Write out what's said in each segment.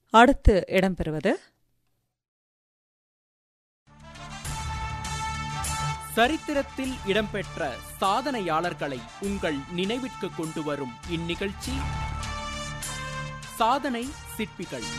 அடுத்து இடம்பெறுவது சரித்திரத்தில் இடம்பெற்ற சாதனையாளர்களை உங்கள் நினைவிற்கு கொண்டு வரும் இந்நிகழ்ச்சி சாதனை சிற்பிகள்.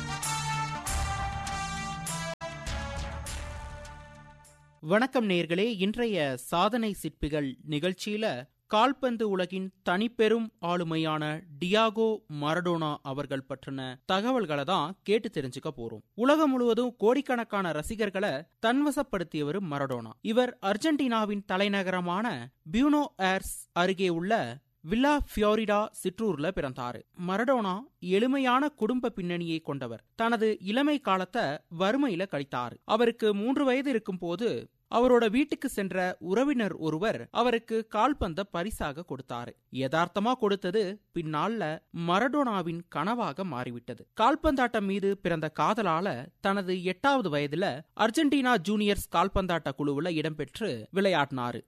வணக்கம் நேயர்களே. இன்றைய சாதனை சிற்பிகள் நிகழ்ச்சியில கால்பந்து உலகின் தனிப்பெரும் ஆளுமையான டியாகோ மரடோனா அவர்கள் பற்றின தகவல்களை தான் கேட்டு தெரிஞ்சுக்க போறோம். உலகம் முழுவதும் கோடிக்கணக்கான ரசிகர்களை தன்வசப்படுத்தியவர் மரடோனா. இவர் அர்ஜென்டினாவின் தலைநகரமான பியூனோ ஏர்ஸ் அருகே உள்ள வில்லா ஃபியோரிடா சிற்றூர்ல பிறந்தாரு. மரடோனா எளிமையான குடும்ப பின்னணியை கொண்டவர். தனது இளமை காலத்தை வறுமையில கழித்தார். அவருக்கு 3 வயது இருக்கும் போது அவரோட வீட்டுக்கு சென்ற உறவினர் ஒருவர் அவருக்கு கால்பந்த பரிசாக கொடுத்தாரு. யதார்த்தமா கொடுத்தது பின்னால மரடோனாவின் கனவாக மாறிவிட்டது. கால்பந்தாட்டம் மீது பிறந்த காதலால தனது 8வது வயதுல அர்ஜென்டினா ஜூனியர்ஸ் கால்பந்தாட்ட குழுவுல இடம்பெற்று விளையாடினாரு.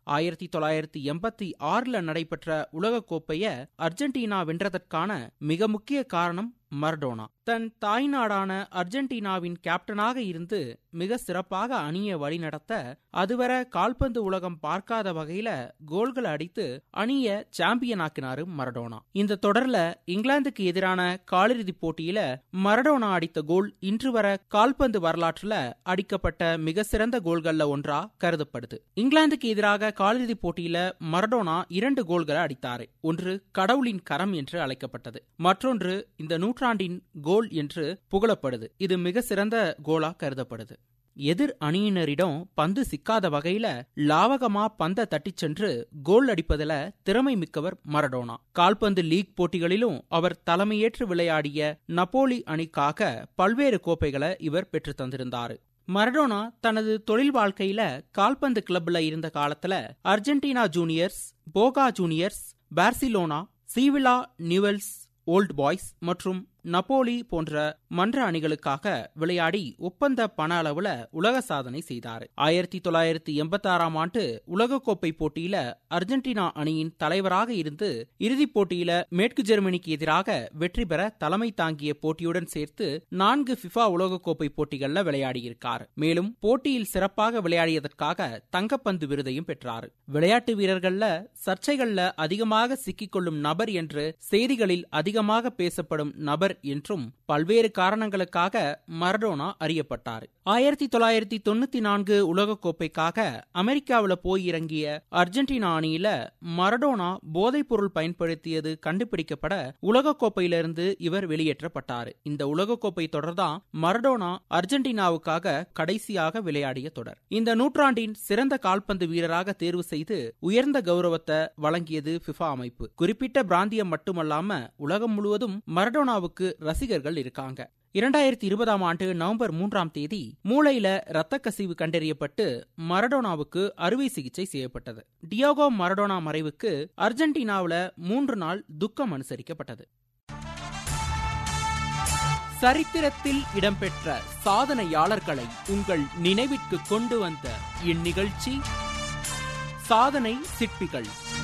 1986 நடைபெற்ற உலகக்கோப்பைய அர்ஜென்டினா வென்றதற்கான மிக முக்கிய காரணம் மரடோனா. தன் தாய்நாடான அர்ஜென்டினாவின் கேப்டனாக இருந்து மிக சிறப்பாக அணியை வழிநடத்த அதுவரை கால்பந்து உலகம் பார்க்காத வகையில கோல்கள் அடித்து அணியை சாம்பியன் ஆக்கினாரு மரடோனா. இந்த தொடர்ல இங்கிலாந்துக்கு எதிரான காலிறுதி போட்டியில மரடோனா அடித்த கோல் இன்று வரை கால்பந்து வரலாற்றுல அடிக்கப்பட்ட மிக சிறந்த கோல்கள்ல ஒன்றா கருதப்படுது. இங்கிலாந்துக்கு எதிராக காலிறுதி போட்டியில மரடோனா 2 கோல்களை அடித்தாரு. ஒன்று கடவுளின் கரம் என்று அழைக்கப்பட்டது, மற்றொன்று இந்த நூற்றாண்டின் கோல் என்று புகழப்படுது. இது மிக சிறந்த கோலா கருதப்படுது. எதிர் அணியினரிடம் பந்து சிக்காத வகையில லாவகமா பந்த தட்டிச் சென்று கோல் அடிப்பதில திறமை மிக்கவர் மரடோனா. கால்பந்து லீக் போட்டிகளிலும் அவர் தலைமையேற்று விளையாடிய நப்போலி அணிக்காக பல்வேறு கோப்பைகளை இவர் பெற்று தந்திருந்தார். மரடோனா தனது தொழில் வாழ்க்கையில கால்பந்து கிளப்ல இருந்த காலத்துல அர்ஜென்டினா ஜூனியர்ஸ், போகா ஜூனியர்ஸ், பார்சிலோனா, சீவிலா நியூவெல்ஸ் ஓல்ட் பாய்ஸ் மற்றும் நப்போலி போன்ற மன்ற அணிகளுக்காக விளையாடி ஒப்பந்த பண அளவுல உலக சாதனை செய்தார். 1986 ஆண்டு உலகக்கோப்பை போட்டியில அர்ஜென்டினா அணியின் தலைவராக இருந்து இறுதிப் போட்டியில மேற்கு ஜெர்மனிக்கு எதிராக வெற்றி பெற தலைமை தாங்கிய போட்டியுடன் சேர்த்து 4 ஃபிஃபா உலகக்கோப்பை போட்டிகள்ல விளையாடியிருக்கார். மேலும் போட்டியில் சிறப்பாக விளையாடியதற்காக தங்கப்பந்து விருதையும் பெற்றார். விளையாட்டு வீரர்கள்ல சர்ச்சைகள்ல அதிகமாக சிக்கிக்கொள்ளும் நபர் என்று செய்திகளில் அதிகமாக பேசப்படும் நபர் என்றும் பல்வேறு காரணங்களுக்காக மரடோனா அறியப்பட்டார். 1994 உலகக்கோப்பைக்காக அமெரிக்காவில் போய் இறங்கிய அர்ஜென்டினா அணியில மரடோனா போதைப் பொருள் பயன்படுத்தியது கண்டுபிடிக்கப்பட உலகக்கோப்பையிலிருந்து இவர் வெளியேற்றப்பட்டார். இந்த உலகக்கோப்பை தொடர்தான் மரடோனா அர்ஜென்டினாவுக்காக கடைசியாக விளையாடிய தொடர். இந்த நூற்றாண்டின் சிறந்த கால்பந்து வீரராக தேர்வு செய்து உயர்ந்த கௌரவத்தை வழங்கியது ஃபிஃபா அமைப்பு. குறிப்பிட்ட பிராந்தியம் மட்டுமல்லாம உலகம் முழுவதும் மரடோனாவுக்கு ரசிகர்கள் இருக்காங்க. 2020 ஆண்டு நவம்பர் 3 மூளையில இரத்த கசிவு கண்டறியப்பட்டு மரடோனாவுக்கு அறுவை சிகிச்சை செய்யப்பட்டது. டியாகோ மரடோனா மறைவுக்கு அர்ஜென்டினாவுல 3 நாள் துக்கம் அனுசரிக்கப்பட்டது. சரித்திரத்தில் இடம்பெற்ற சாதனையாளர்களை உங்கள் நினைவிற்கு கொண்டு வந்த இந்நிகழ்ச்சி சாதனை சிற்பிகள்.